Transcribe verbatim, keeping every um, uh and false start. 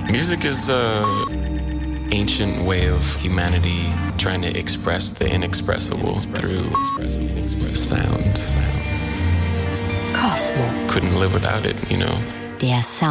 Music is an ancient way of humanity trying to express the inexpressible through sound. Cosmo. Couldn't live without it, you know. Der Sound